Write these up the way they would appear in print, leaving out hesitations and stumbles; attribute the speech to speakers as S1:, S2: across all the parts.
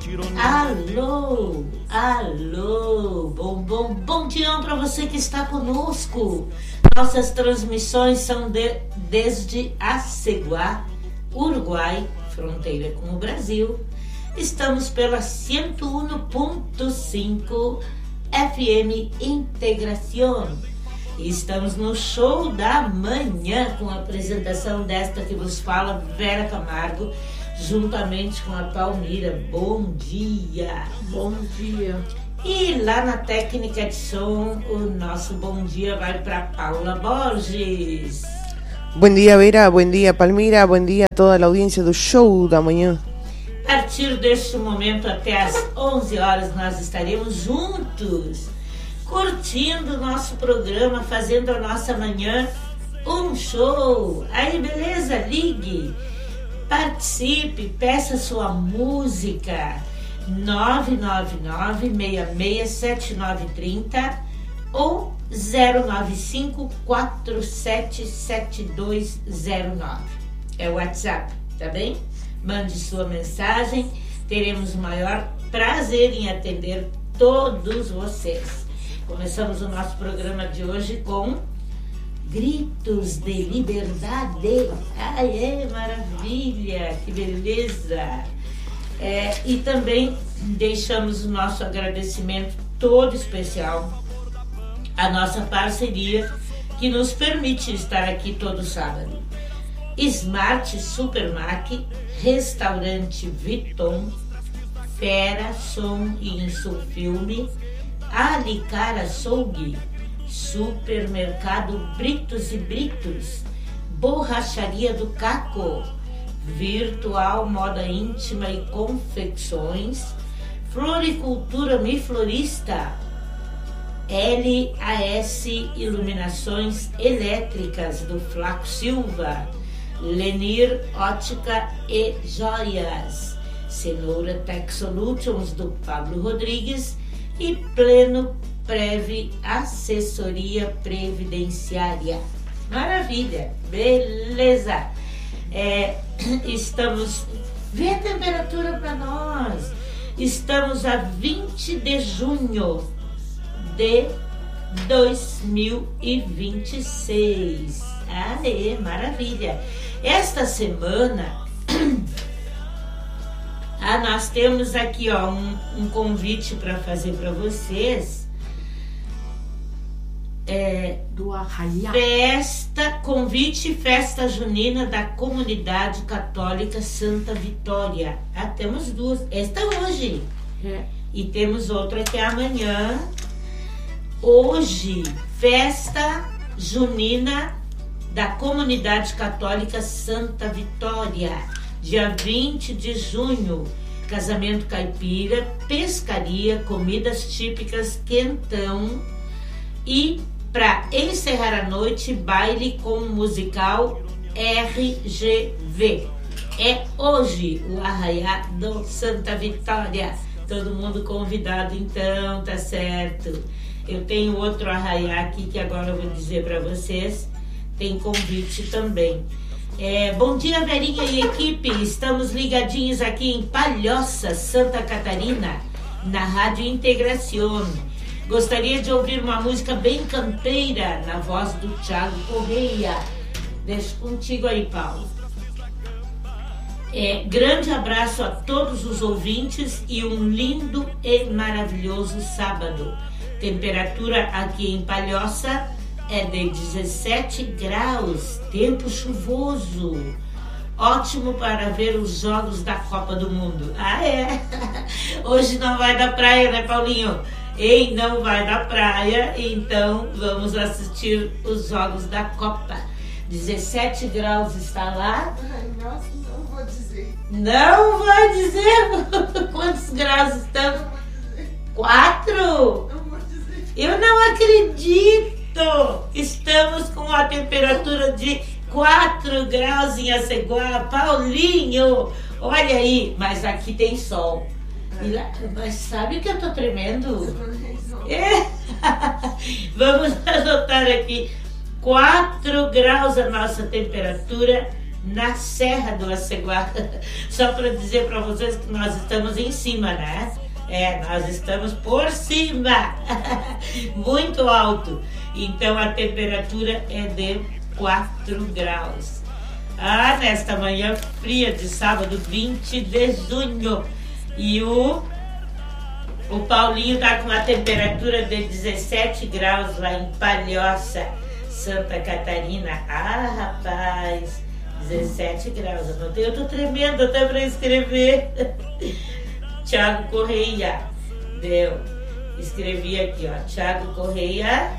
S1: Alô, alô, bom dia para você que está conosco. Nossas transmissões são desde Aceguá, Uruguai, fronteira com o Brasil. Estamos pela 101.5 FM Integração. E estamos no show da manhã com a apresentação desta que vos fala, Vera Camargo, juntamente com a Palmira. Bom dia!
S2: Bom dia!
S1: E lá na técnica de som, o nosso bom dia vai para Paula Borges.
S2: Bom dia, Vera, bom dia, Palmira, bom dia a toda a audiência do show da manhã.
S1: A partir deste momento até às 11 horas nós estaremos juntos, curtindo o nosso programa, fazendo a nossa manhã um show. Aí, beleza? Ligue! Participe, peça sua música 999-667930 ou 095-477209. É o WhatsApp, tá bem? Mande sua mensagem, teremos o maior prazer em atender todos vocês. Começamos o nosso programa de hoje com Gritos de Liberdade. Ai, maravilha, que beleza! E também deixamos o nosso agradecimento todo especial à nossa parceria que nos permite estar aqui todo sábado. Smart Supermac, Restaurante Viton, Fera Som e Insufilme, Alicar Açougue, Supermercado Britos e Britos, Borracharia do Caco, Virtual Moda Íntima e Confecções, Floricultura Mi Florista, LAS Iluminações Elétricas do Flaco Silva, Lenir Ótica e Joias, Cenoura Tech Solutions do Pablo Rodrigues e Pleno Prev Assessoria Previdenciária. Maravilha, beleza. Estamos, vê a temperatura para nós. Estamos a 20 de junho de 2026. Aê, maravilha. Esta semana nós temos aqui um convite para fazer para vocês.
S2: Do Arraiá.
S1: Festa junina da Comunidade Católica Santa Vitória. Temos duas. Esta hoje. E temos outra que é amanhã. Hoje, festa junina da Comunidade Católica Santa Vitória. Dia 20 de junho. Casamento caipira, pescaria, comidas típicas, quentão e, para encerrar a noite, baile com o musical RGV. É hoje o Arraiá do Santa Vitória. Todo mundo convidado, então, tá certo. Eu tenho outro arraiá aqui que agora eu vou dizer para vocês. Tem convite também. Bom dia, Verinha e equipe. Estamos ligadinhos aqui em Palhoça, Santa Catarina, na Rádio Integração. Gostaria de ouvir uma música bem campeira na voz do Thiago Correia. Deixo contigo aí, Paulo. Grande abraço a todos os ouvintes e um lindo e maravilhoso sábado. Temperatura aqui em Palhoça é de 17 graus, tempo chuvoso. Ótimo para ver os jogos da Copa do Mundo. Hoje não vai da praia, né, Paulinho? Não vai da praia, então vamos assistir os jogos da Copa. 17 graus está lá.
S3: Nossa, não vou dizer.
S1: Não vai dizer quantos graus estamos? 4?
S3: Não vou dizer.
S1: Eu não acredito. Estamos com a temperatura de 4 graus em Aceguá. Paulinho, olha aí. Mas aqui tem sol. Mas sabe que eu tô tremendo? Vamos anotar aqui. 4 graus a nossa temperatura na Serra do Aceguá. Só para dizer para vocês que nós estamos em cima, né? Nós estamos por cima, muito alto. Então a temperatura é de 4 graus. Nesta manhã fria de sábado, 20 de junho. E o Paulinho está com uma temperatura de 17 graus lá em Palhoça, Santa Catarina. Rapaz, 17 graus. Eu tô tremendo até para escrever. Thiago Correia, escrevi aqui, ó, Thiago Correia.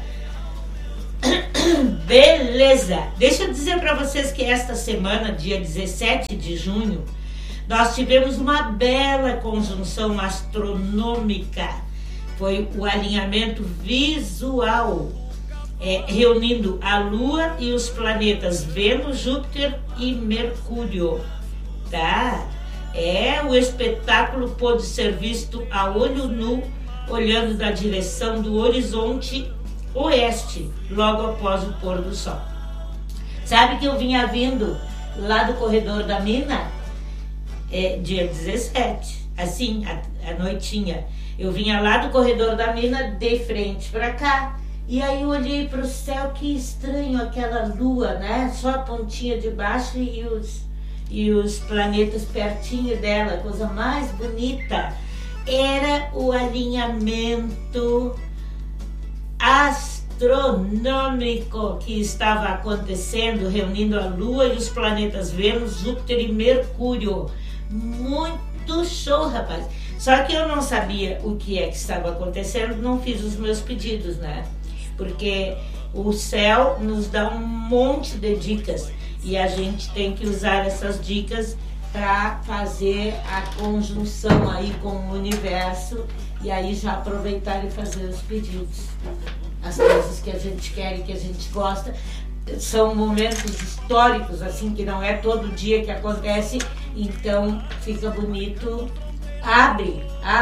S1: Beleza, deixa eu dizer para vocês que esta semana, dia 17 de junho, nós tivemos uma bela conjunção astronômica. Foi o alinhamento visual, reunindo a Lua e os planetas Vênus, Júpiter e Mercúrio, tá? O espetáculo pôde ser visto a olho nu, olhando da direção do horizonte oeste, logo após o pôr do sol. Sabe que eu vinha vindo lá do corredor da mina, dia 17, assim, a noitinha. Eu vinha lá do corredor da mina de frente para cá, e aí eu olhei para o céu, que estranho aquela lua, né? Só a pontinha de baixo e os planetas pertinho dela, coisa mais bonita. Era o alinhamento astronômico que estava acontecendo, reunindo a Lua e os planetas Vênus, Júpiter e Mercúrio. Muito show, rapaz. Só que eu não sabia o que estava acontecendo, não fiz os meus pedidos, né? Porque o céu nos dá um monte de dicas e a gente tem que usar essas dicas para fazer a conjunção aí com o universo e aí já aproveitar e fazer os pedidos. As coisas que a gente quer e que a gente gosta são momentos históricos, assim, que não é todo dia que acontece, então fica bonito, abre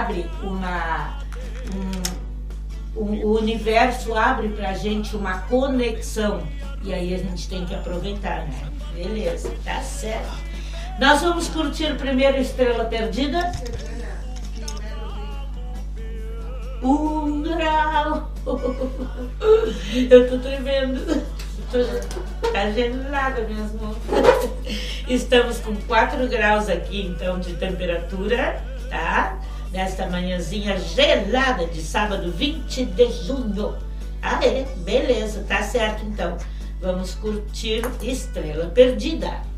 S1: o universo abre pra gente uma conexão e aí a gente tem que aproveitar, né? Beleza, tá certo. Nós vamos curtir primeiro Estrela Perdida. 1 grau. Eu tô tremendo. Tá gelada mesmo. Estamos com 4 graus aqui, então, de temperatura, tá? Nesta manhãzinha gelada de sábado, 20 de junho. Beleza, tá certo, então. Vamos curtir Estrela Perdida.